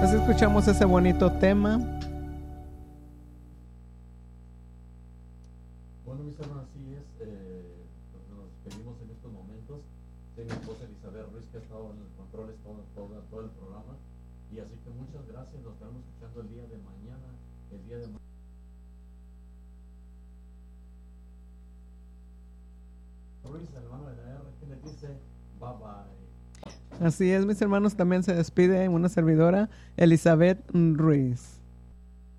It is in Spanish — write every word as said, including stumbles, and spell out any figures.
Así escuchamos ese bonito tema. Bueno, mis hermanos, así es. Eh, nos despedimos en estos momentos de mi esposa Elizabeth Ruiz, que ha estado en los controles todo, todo, todo el programa. Y así que muchas gracias. Nos estaremos escuchando el día de mañana. El día de mañana. Ruiz, hermano de la R, que le dice bye bye. Así es, mis hermanos, también se despide una servidora, Elizabeth Ruiz.